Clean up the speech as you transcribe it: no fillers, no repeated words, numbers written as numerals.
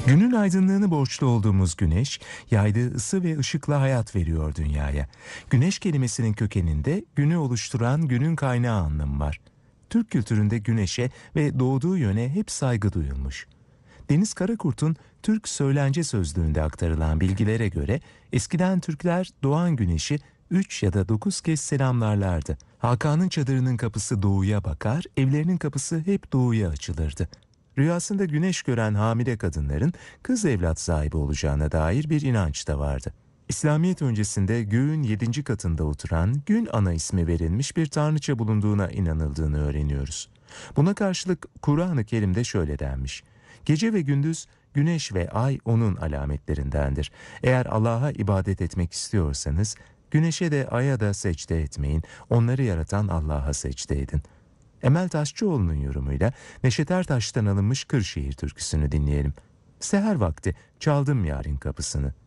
Günün aydınlığını borçlu olduğumuz güneş, yaydığı ısı ve ışıkla hayat veriyor dünyaya. Güneş kelimesinin kökeninde günü oluşturan günün kaynağı anlamı var. Türk kültüründe güneşe ve doğduğu yöne hep saygı duyulmuş. Deniz Karakurt'un Türk Söylence Sözlüğü'nde aktarılan bilgilere göre eskiden Türkler doğan güneşi 3 ya da 9 kez selamlarlardı. Hakan'ın çadırının kapısı doğuya bakar, evlerinin kapısı hep doğuya açılırdı. Rüyasında güneş gören hamile kadınların kız evlat sahibi olacağına dair bir inanç da vardı. İslamiyet öncesinde göğün 7. katında oturan Gün Ana ismi verilmiş bir tanrıça bulunduğuna inanıldığını öğreniyoruz. Buna karşılık Kur'an-ı Kerim'de şöyle denmiş: Gece ve gündüz güneş ve ay onun alametlerindendir. Eğer Allah'a ibadet etmek istiyorsanız güneşe de aya da secde etmeyin. Onları yaratan Allah'a secde edin. Emel Taşçıoğlu'nun yorumuyla Neşet Ertaş'tan alınmış Kırşehir türküsünü dinleyelim. Seher vakti çaldım yarın kapısını.